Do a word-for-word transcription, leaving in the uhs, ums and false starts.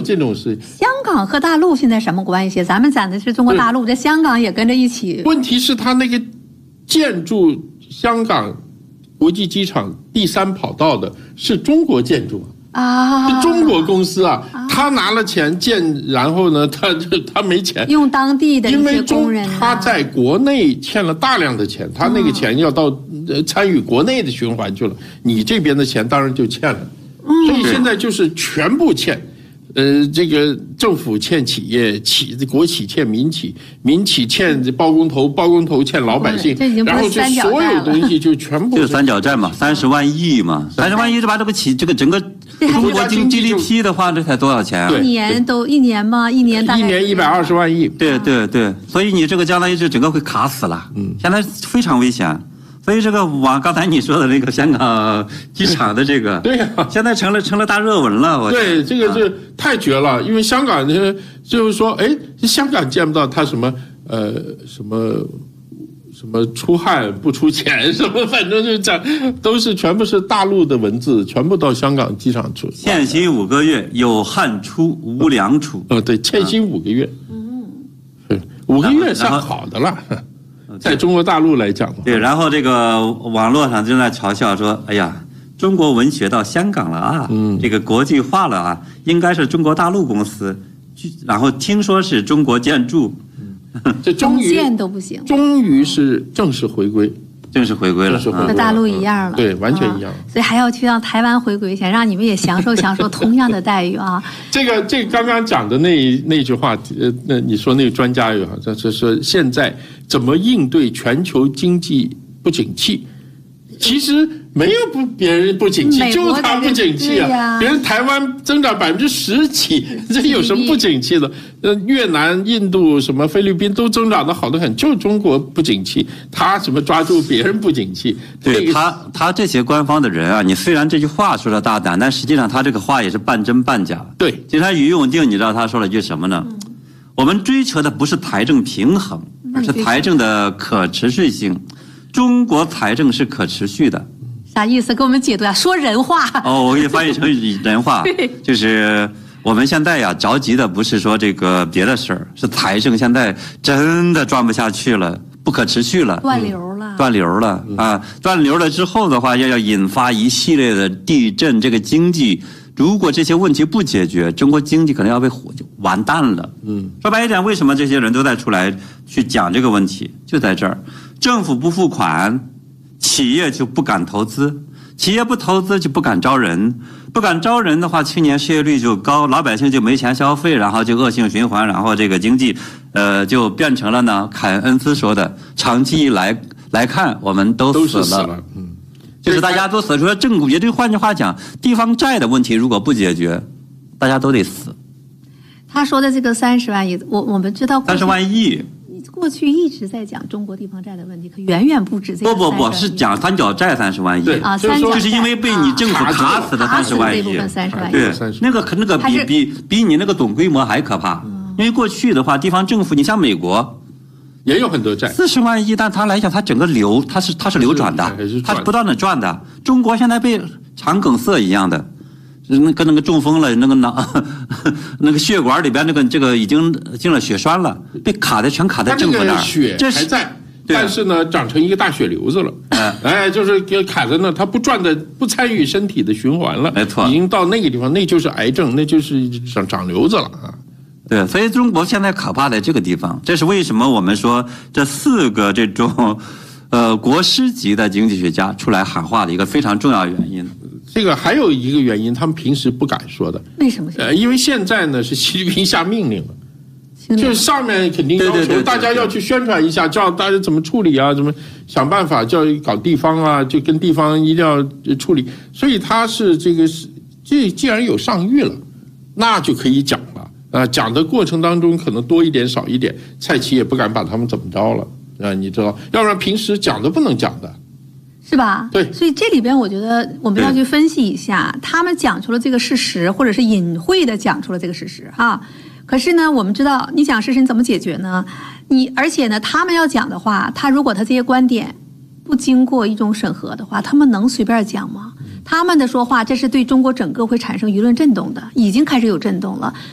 这种事。 香港和大陆现在什么关系？咱们讲的是中国大陆，这香港也跟着一起。 问题是他那个建筑香港国际机场第三跑道的是中国建筑啊，是中国公司啊，啊他拿了钱建，然后呢，他他没钱， 用当地的一些工人、啊， 因为中他在国内欠了大量的钱，他那个钱要到参与国内的循环去了，你这边的钱当然就欠了，嗯、所以现在就是全部欠。呃，这个政府欠企业，企国企欠民企，民企欠包工头，包工头欠老百姓，然后就所有东西就全部就是三角债嘛，三十万亿嘛，三十万亿，这把这个企这个整个中国经 G D P 的话，这才多少钱啊？ 一年都一年吗？一年大概一年一百二十万亿。 对对对，所以你这个将来就整个会卡死了，嗯，现在非常危险。所以这个往刚才你说的那个香港机场的这个， 对呀、啊， 现在成了成了大热文了。我对，这个是太绝了，因为香港呢，就是说，哎，香港见不到他什么呃什么什么出汗不出钱什么，反正就讲都是全部是大陆的文字，全部到香港机场出。 欠薪五个月，有汗出无粮出。 呃，对，欠薪五个月，嗯，是五个月算好的了。在中国大陆来讲， 对，然后这个网络上正在嘲笑说：“哎呀，中国文学到香港了啊，嗯，这个国际化了啊，应该是中国大陆公司。”然后听说是中国建筑， 嗯、这终于建都不行， 终于是正式回归。 正式回归了， 和大陆一样了， 对，完全一样、 啊。所以还要去让台湾回归一下，让你们也享受享受同样的待遇啊。 这个这个、刚刚讲的那那句话，呃，那你说那个专家有好像是说现在怎么应对全球经济不景气？其实没有不别人不景气，就他不景气啊！啊别人台湾增长百分之十几，这有什么不景气的？呃，越南、印度、什么菲律宾都增长的好得很，就中国不景气，他怎么抓住别人不景气？ 对他，他这些官方的人啊，你虽然这句话说的大胆，但实际上他这个话也是半真半假。 对， 其实他于永定，你知道他说了句什么呢？嗯、我们追求的不是财政平衡，而是财政的可持续性。中国财政是可持续的。 啥意思？给我们解读啊！说人话哦，我给你翻译成人话，就是我们现在呀着急的不是说这个别的事儿，是财政现在真的转不下去了，不可持续了， 断流了， 断流了啊！断流了之后的话，要要引发一系列的地震，这个经济如果这些问题不解决，中国经济可能要被火就完蛋了。嗯，说白一点，为什么这些人都在出来去讲这个问题？就在这儿，政府不付款。企业就不敢投资，企业不投资就不敢招人，不敢招人的话，青年失业率就高，老百姓就没钱消费，然后就恶性循环，然后这个经济，呃，就变成了呢，凯恩斯说的，长期来来看，我们都死了， 都是死了，嗯， 就是大家都死。除了正股，也就换句话讲，地方债的问题如果不解决，大家都得死。 他说的这个三十万亿，我我们知道三十万亿。 过去一直在讲中国地方债的问题，可远远不止这个。 不不不，是讲三角债三十万亿。 对啊， 就是说就是因为被你政府卡死的三十万亿。 这部分三十万亿。 对，那个那个比比比你那个总规模还可怕。因为过去的话，地方政府，你像美国也有很多债， 四十万亿，但它来讲，它整个流它是它是流转的，它是不断的转的。中国现在被肠梗塞一样的。那跟那个中风了，那个脑，那个血管里边那个这个已经进了血栓了，被卡在全卡在政府那儿， 血还在，但是呢长成一个大血瘤子了， 哎， 哎，就是给卡在那，它不转的，不参与身体的循环了， 没错， 已经到那个地方，那就是癌症，那就是长长瘤子了啊。 对，所以中国现在可怕在这个地方，这是为什么我们说这四个这种，呃，国师级的经济学家出来喊话的一个非常重要原因。 这个还有一个原因，他们平时不敢说的。 为什么？ 呃，因为现在呢是习近平下命令了，就是上面肯定要求大家要去宣传一下，叫大家怎么处理啊，怎么想办法，叫搞地方啊，就跟地方一定要处理。所以他是这个是，这既然有上谕了，那就可以讲了啊。讲的过程当中可能多一点少一点，蔡奇也不敢把他们怎么着了啊，你知道，要不然平时讲都不能讲的。 是吧？ 对， 所以这里边我觉得我们要去分析一下，他们讲出了这个事实，或者是隐晦的讲出了这个事实哈。可是呢，我们知道你讲事实你怎么解决呢？你而且呢，他们要讲的话，他如果他这些观点不经过一种审核的话，他们能随便讲吗？他们的说话，这是对中国整个会产生舆论震动的，已经开始有震动了。